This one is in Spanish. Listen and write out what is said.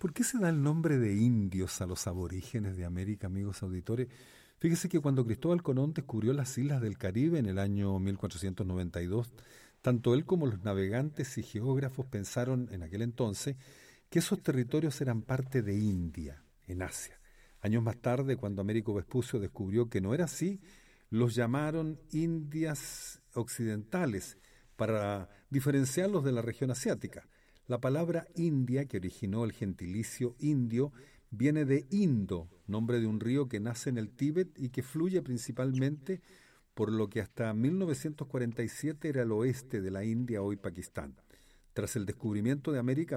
¿Por qué se da el nombre de indios a los aborígenes de América, amigos auditores? Fíjese que cuando Cristóbal Colón descubrió las islas del Caribe en el año 1492, tanto él como los navegantes y geógrafos pensaron en aquel entonces que esos territorios eran parte de India, en Asia. Años más tarde, cuando Américo Vespucio descubrió que no era así, los llamaron Indias Occidentales para diferenciarlos de la región asiática. La palabra India, que originó el gentilicio indio, viene de Indo, nombre de un río que nace en el Tíbet y que fluye principalmente por lo que hasta 1947 era el oeste de la India, hoy Pakistán. Tras el descubrimiento de América,